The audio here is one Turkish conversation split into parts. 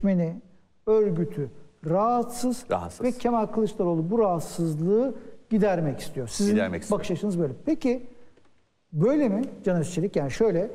seçmeni, örgütü rahatsız ve Kemal Kılıçdaroğlu bu rahatsızlığı gidermek istiyor. Sizin bakış açınız böyle. Peki böyle mi Can Özçelik? Yani şöyle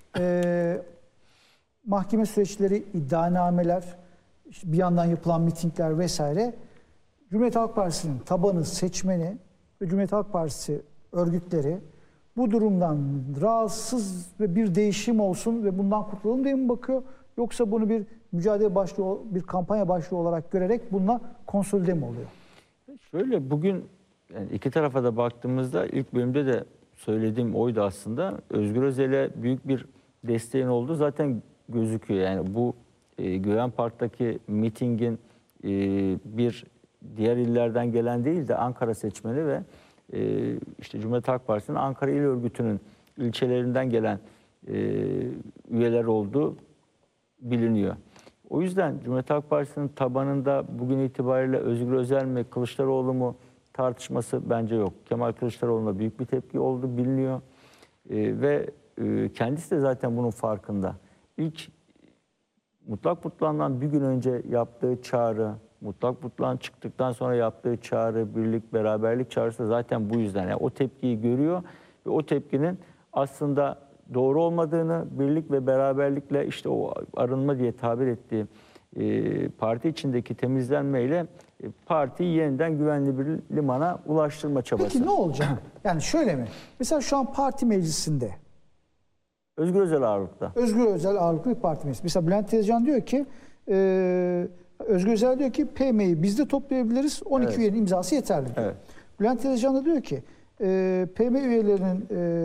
mahkeme süreçleri, iddianameler, işte bir yandan yapılan mitingler vesaire, Cumhuriyet Halk Partisi'nin tabanı, seçmeni ve Cumhuriyet Halk Partisi örgütleri bu durumdan rahatsız ve bir değişim olsun ve bundan kurtulalım diye mi bakıyor? Yoksa bunu bir mücadele başlığı, bir kampanya başlığı olarak görerek bununla konsolide mi oluyor? Şöyle, bugün yani iki tarafa da baktığımızda ilk bölümde de söylediğim oydu aslında. Özgür Özel'e büyük bir desteğin olduğu zaten gözüküyor. Yani bu Güven Park'taki mitingin bir diğer illerden gelen değil de Ankara seçmeni ve işte Cumhuriyet Halk Partisi'nin Ankara İl Örgütü'nün ilçelerinden gelen üyeler olduğu biliniyor. O yüzden Cumhuriyet Halk Partisi'nin tabanında bugün itibariyle Özgür Özel mi, Kılıçdaroğlu mu tartışması bence yok. Kemal Kılıçdaroğlu'na büyük bir tepki oldu, biliniyor. Ve kendisi de zaten bunun farkında. İlk mutlak butlandan bir gün önce yaptığı çağrı, mutlak butlan çıktıktan sonra yaptığı çağrı, birlik, beraberlik çağrısı zaten bu yüzden. Yani o tepkiyi görüyor ve o tepkinin aslında doğru olmadığını, birlik ve beraberlikle işte o arınma diye tabir ettiği parti içindeki temizlenmeyle partiyi yeniden güvenli bir limana ulaştırma çabası. Peki ne olacak? Yani şöyle mi? Mesela şu an parti meclisinde Özgür Özel ağırlıkta. Özgür Özel ağırlıklı bir parti meclisi. Mesela Bülent Tezcan diyor ki Özgür Özel diyor ki PM'yi biz de toplayabiliriz. 12 üyenin imzası yeterli diyor. Evet. Bülent Tezcan da diyor ki PM üyelerinin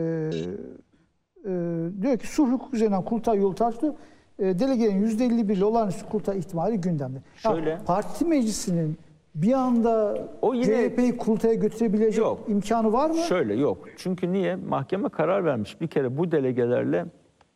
diyor ki sulh hukuk üzerinden kurultay yolu tartışılıyor. Delegelerin %51 ile olağanüstü kurultay ihtimali gündemde. Şöyle, ya, parti meclisinin bir anda CHP'yi kurultaya götürebilecek imkanı var mı? Şöyle yok. Çünkü niye? Mahkeme karar vermiş. Bir kere bu delegelerle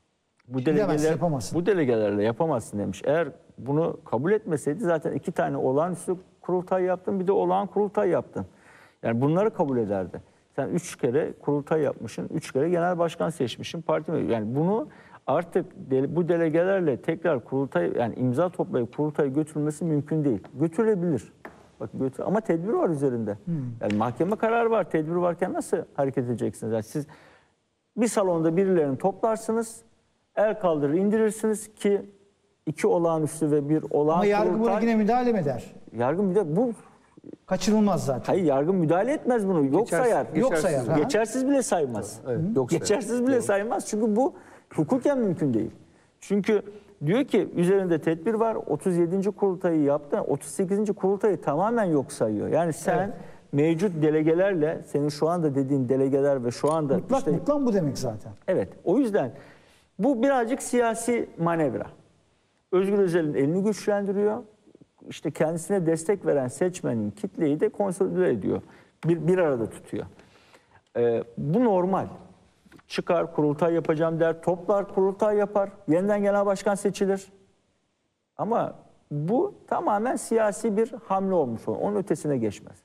yapamazsın demiş. Eğer bunu kabul etmeseydi zaten 2 tane olağanüstü kurultay yaptın, bir de olağan kurultay yaptın. Yani bunları kabul ederdi. Sen 3 kere kurultay yapmışsın, 3 kere genel başkan seçmişsin, parti mi? Yani bunu artık bu delegelerle tekrar kurultay, yani imza toplayıp kurultaya götürülmesi mümkün değil. Götürülebilir. Bakın ama tedbir var üzerinde. Yani mahkeme kararı var, tedbir varken nasıl hareket edeceksiniz? Yani siz bir salonda birilerini toplarsınız, el kaldırır, indirirsiniz ki 2 olağanüstü ve 1 olağan ama yargı buna yine müdahale mi eder? Yargı müdahale, bu kaçınılmaz zaten. Hayır, yargı müdahale etmez bunu. Yok sayar. Geçersiz bile saymaz. Evet. Geçersiz bile saymaz. Çünkü bu hukuken mümkün değil. Çünkü diyor ki üzerinde tedbir var. 37. kurultayı yaptı. 38. kurultayı tamamen yok sayıyor. Yani sen mevcut delegelerle, senin şu anda dediğin delegeler ve şu anda mutlak bu demek zaten. Evet. O yüzden bu birazcık siyasi manevra. Özgür Özel'in elini güçlendiriyor. İşte kendisine destek veren seçmenin kitleyi de konsolide ediyor. Bir arada tutuyor. Bu normal. Çıkar, kurultay yapacağım der, toplar, kurultay yapar. Yeniden genel başkan seçilir. Ama bu tamamen siyasi bir hamle olmuş olur. Onun ötesine geçmez.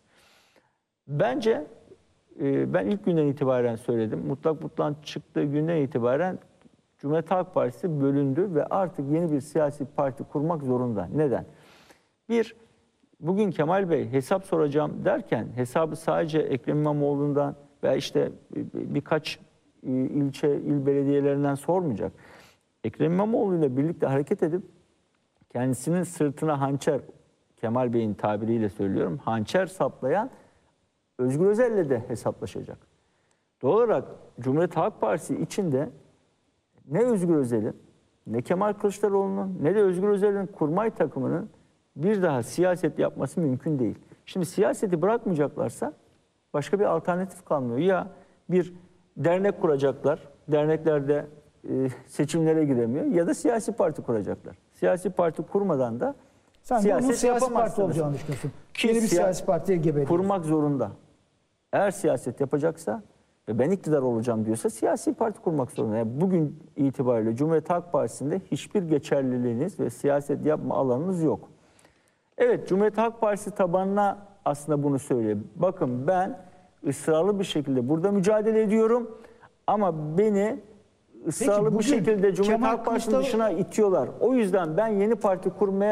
Bence ben ilk günden itibaren söyledim. Mutlak butlan çıktığı günden itibaren Cumhuriyet Halk Partisi bölündü ve artık yeni bir siyasi parti kurmak zorunda. Neden? Bir, bugün Kemal Bey hesap soracağım derken hesabı sadece Ekrem İmamoğlu'ndan veya işte birkaç ilçe, il belediyelerinden sormayacak. Ekrem İmamoğlu ile birlikte hareket edip kendisinin sırtına hançer, Kemal Bey'in tabiriyle söylüyorum, hançer saplayan Özgür Özel'le de hesaplaşacak. Doğal olarak Cumhuriyet Halk Partisi içinde ne Özgür Özel'in, ne Kemal Kılıçdaroğlu'nun, ne de Özgür Özel'in kurmay takımının bir daha siyaset yapması mümkün değil. Şimdi siyaseti bırakmayacaklarsa başka bir alternatif kalmıyor. Ya bir dernek kuracaklar, derneklerde seçimlere giremiyor ya da siyasi parti kuracaklar. Siyasi parti kurmadan da siyasi parti olacağını düşünüyorsun. Yeni bir siyasi partiye gebe kurmak zorunda. Eğer siyaset yapacaksa ve ben iktidar olacağım diyorsa siyasi parti kurmak zorunda. Yani bugün itibariyle Cumhuriyet Halk Partisi'nde hiçbir geçerliliğiniz ve siyaset yapma alanınız yok. Evet, Cumhuriyet Halk Partisi tabanına aslında bunu söylüyor. Bakın ben ısrarlı bir şekilde burada mücadele ediyorum ama beni ısrarlı bir bugün şekilde Cumhuriyet Kemal Halk Partisi'nin Kılıçdaroğlu- dışına itiyorlar. O yüzden ben yeni parti kurmaya